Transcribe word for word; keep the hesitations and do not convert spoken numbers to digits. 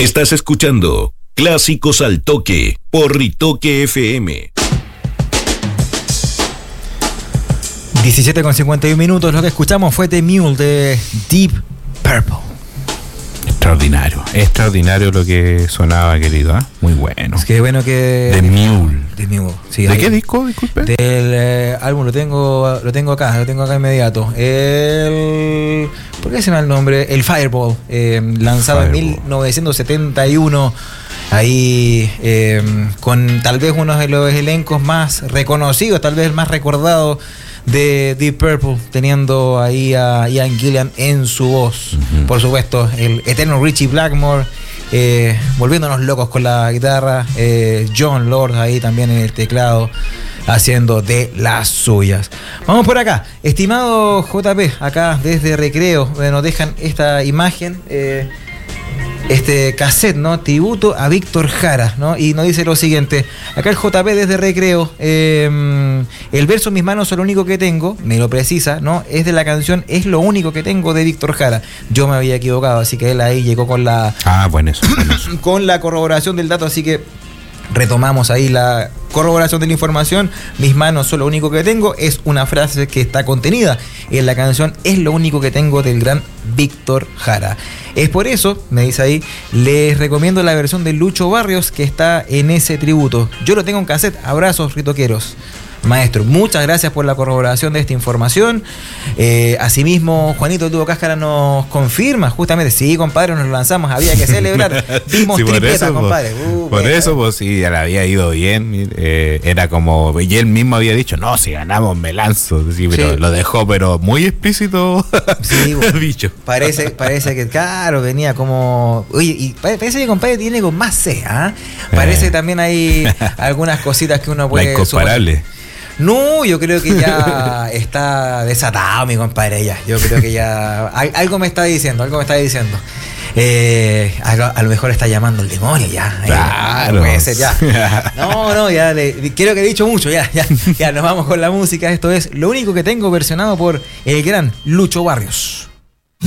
Estás escuchando Clásicos al Toque por Ritoque F M. diecisiete con cincuenta y uno minutos. Lo que escuchamos fue The Mule de Deep Purple. Extraordinario, extraordinario lo que sonaba, querido, ¿eh? Muy bueno. Es que bueno que... The Mule. The Mule, sí. ¿De ahí, qué disco, disculpe? Del eh, álbum, lo tengo lo tengo acá, lo tengo acá inmediato. El... ¿Por qué se me da el nombre? El Fireball, eh, lanzado Fireball. En mil novecientos setenta y uno. Ahí eh, con tal vez uno de los elencos más reconocidos, tal vez el más recordado de Deep Purple, teniendo ahí a Ian Gillan en su voz. Uh-huh. Por supuesto, el eterno Richie Blackmore, eh, volviéndonos locos con la guitarra, eh, John Lord ahí también en el teclado, haciendo de las suyas. Vamos por acá, estimado J P, acá desde Recreo, nos dejan esta imagen, eh, este cassette, ¿no? Tributo a Víctor Jara, ¿no? Y nos dice lo siguiente, acá el J P desde Recreo, eh, el verso en mis manos es lo único que tengo, me lo precisa, ¿no? Es de la canción Es lo único que tengo de Víctor Jara. Yo me había equivocado, así que él ahí llegó con la... Ah, bueno, eso, bueno eso. con la corroboración del dato, así que retomamos ahí la corroboración de la información. Mis manos son lo único que tengo, es una frase que está contenida en la canción Es lo único que tengo del gran Víctor Jara. Es por eso, me dice ahí, les recomiendo la versión de Lucho Barrios que está en ese tributo. Yo lo tengo en cassette. Abrazos, ritoqueros. Maestro, muchas gracias por la corroboración de esta información. Eh, asimismo, Juanito Tubo Cáscara nos confirma, justamente, sí, compadre, nos lo lanzamos, había que celebrar. Vimos sí, tripleta, por compadre. Uh, por bueno. eso, pues sí, ya le había ido bien. Eh, era como, y él mismo había dicho, no, si ganamos me lanzo. Sí, pero sí. Lo dejó, pero muy explícito. Sí, bueno, bicho. Parece, parece que, claro, venía como. Oye, y parece que compadre tiene con más C, ¿ah? ¿eh? Parece eh. que también hay algunas cositas que uno puede. La incomparable. Suponer. No, yo creo que ya está desatado mi compadre ya. Yo creo que ya algo me está diciendo, algo me está diciendo. Eh, a, a lo mejor está llamando el demonio ya. Claro. Eh, puede ser ya. No, no, ya le, creo que he dicho mucho ya, ya. Ya nos vamos con la música. Esto es Lo único que tengo, versionado por el gran Lucho Barrios.